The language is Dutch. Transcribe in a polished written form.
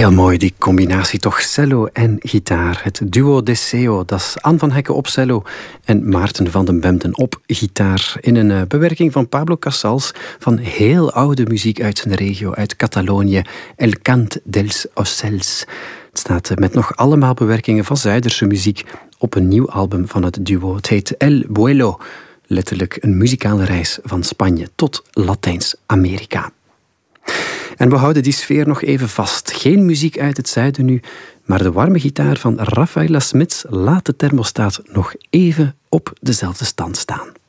Heel mooi, die combinatie toch, cello en gitaar. Het duo Deseo, dat is Anne van Hekke op cello en Maarten van den Bemden op gitaar. In een bewerking van Pablo Casals van heel oude muziek uit zijn regio, uit Catalonië. El Cant dels Ocells. Het staat met nog allemaal bewerkingen van Zuiderse muziek op een nieuw album van het duo. Het heet El Vuelo, letterlijk een muzikale reis van Spanje tot Latijns-Amerika. En we houden die sfeer nog even vast. Geen muziek uit het zuiden nu, maar de warme gitaar van Rafaela Smits laat de thermostaat nog even op dezelfde stand staan.